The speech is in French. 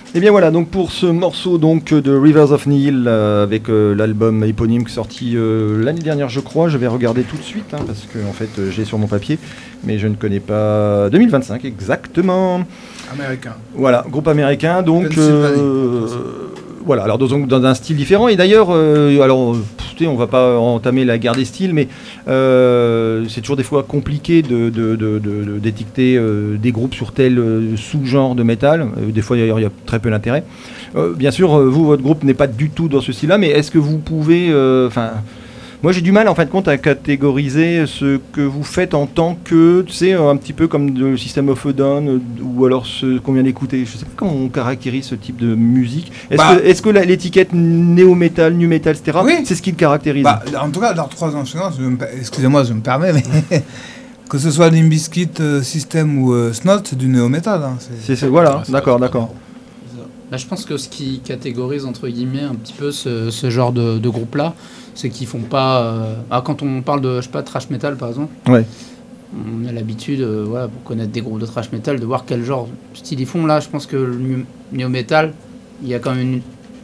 Et bien voilà, donc pour ce morceau donc de Rivers of Nihil avec l'album éponyme qui est sorti l'année dernière je crois, je vais regarder tout de suite parce que en fait j'ai sur mon papier, mais je ne connais pas 2025 exactement. Américain. Voilà, groupe américain donc Pennsylvanie. voilà, alors dans un style différent et d'ailleurs alors on va pas entamer la guerre des styles, mais c'est toujours des fois compliqué d'étiqueter des groupes sur tel sous-genre de métal. Des fois, d'ailleurs, il y a très peu d'intérêt. Bien sûr, vous, votre groupe n'est pas du tout dans ce style-là, mais est-ce que vous pouvez... moi, j'ai du mal, en fin de compte, à catégoriser ce que vous faites en tant que, tu sais, un petit peu comme le System of a Down, ou alors ce qu'on vient d'écouter. Je sais pas comment on caractérise ce type de musique. Est-ce que l'étiquette néo-metal, nu metal, etc., Oui. c'est ce qui le caractérise? En tout cas, leurs trois influences, excusez-moi, je me permets, mais que ce soit Limp Bizkit, System ou Snot, c'est du néo-metal. Hein, voilà, d'accord. Là, je pense que ce qui catégorise entre guillemets un petit peu ce genre de groupe-là, c'est qu'ils font pas. Quand on parle de, je sais pas, thrash metal par exemple, ouais. On a l'habitude, pour connaître des groupes de thrash metal, de voir quel genre de style ils font. Là, je pense que le néo metal, il y a quand même